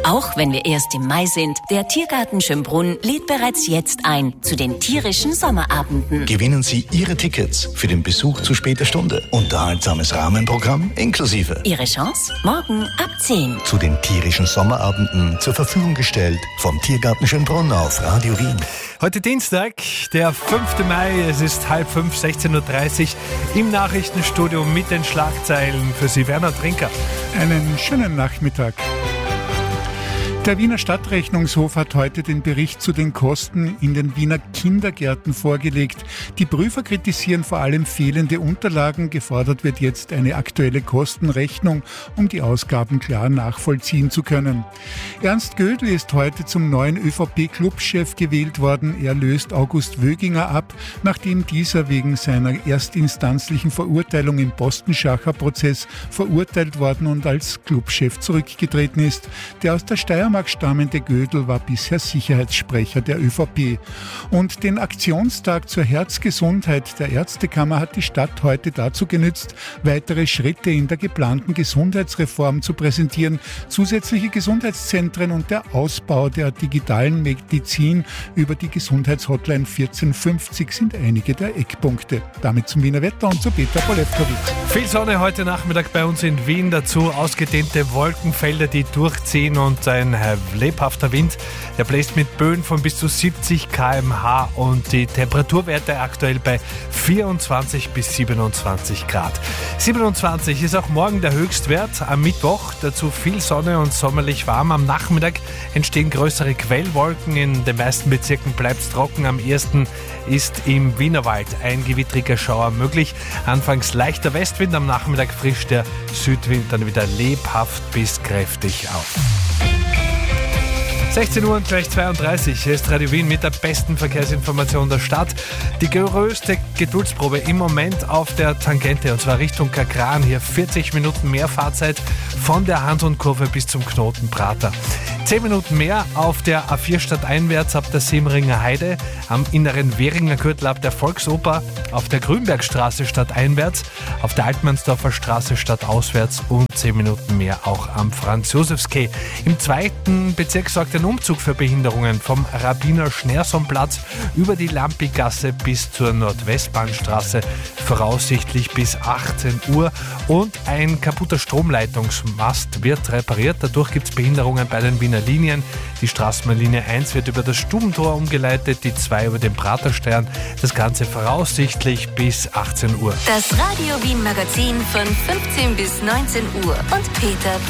Auch wenn wir erst im Mai sind, der Tiergarten Schönbrunn lädt bereits jetzt ein zu den tierischen Sommerabenden. Gewinnen Sie Ihre Tickets für den Besuch zu später Stunde. Unterhaltsames Rahmenprogramm inklusive. Ihre Chance morgen ab 10. Zu den tierischen Sommerabenden zur Verfügung gestellt vom Tiergarten Schönbrunn auf Radio Wien. Heute Dienstag, der 5. Mai, es ist 4:30, 16:30 Uhr im Nachrichtenstudio mit den Schlagzeilen für Sie, Werner Trinker. Einen schönen Nachmittag. Der Wiener Stadtrechnungshof hat heute den Bericht zu den Kosten in den Wiener Kindergärten vorgelegt. Die Prüfer kritisieren vor allem fehlende Unterlagen. Gefordert wird jetzt eine aktuelle Kostenrechnung, um die Ausgaben klar nachvollziehen zu können. Ernst Gödel ist heute zum neuen ÖVP-Clubchef gewählt worden. Er löst August Wöginger ab, nachdem dieser wegen seiner erstinstanzlichen Verurteilung im Postenschacher-Prozess verurteilt worden und als Clubchef zurückgetreten ist. Der aus der Steiermark stammende Gödel war bisher Sicherheitssprecher der ÖVP. Und den Aktionstag zur Herzgesundheit der Ärztekammer hat die Stadt heute dazu genützt, weitere Schritte in der geplanten Gesundheitsreform zu präsentieren. Zusätzliche Gesundheitszentren und der Ausbau der digitalen Medizin über die Gesundheitshotline 1450 sind einige der Eckpunkte. Damit zum Wiener Wetter und zu Peter Polewkowitsch. Viel Sonne heute Nachmittag bei uns in Wien, dazu ausgedehnte Wolkenfelder, die durchziehen und ein lebhafter Wind, der bläst mit Böen von bis zu 70 km/h und die Temperaturwerte aktuell bei 24 bis 27 Grad. 27 ist auch morgen der Höchstwert am Mittwoch, dazu viel Sonne und sommerlich warm. Am Nachmittag entstehen größere Quellwolken, in den meisten Bezirken bleibt es trocken. Am ehesten ist im Wienerwald ein gewittriger Schauer möglich. Anfangs leichter Westwind, am Nachmittag frischt der Südwind dann wieder lebhaft bis kräftig auf. 16 Uhr und gleich 32. Hier ist Radio Wien mit der besten Verkehrsinformation der Stadt. Die größte Geduldsprobe im Moment auf der Tangente, und zwar Richtung Kakran. Hier 40 Minuten mehr Fahrzeit von der Hanselkurve bis zum Knoten Prater. 10 Minuten mehr auf der A4 stadteinwärts ab der Siemringer Heide, am inneren Währinger Gürtel ab der Volksoper, auf der Grünbergstraße stadteinwärts, auf der Altmannsdorfer Straße stadtauswärts und 10 Minuten mehr auch am Franz-Josefs-Quai. Im 2. Bezirk sorgt ein Umzug für Behinderungen vom Rabbiner-Schneerson-Platz über die Lampigasse bis zur Nordwestbahnstraße, voraussichtlich bis 18 Uhr. Und ein kaputter Stromleitungsmast wird repariert. Dadurch gibt es Behinderungen bei den Wiener Linien. Die Straßenbahnlinie 1 wird über das Stubentor umgeleitet, die 2 über den Praterstern. Das Ganze voraussichtlich bis 18 Uhr. Das Radio Wien Magazin von 15 bis 19 Uhr und Peter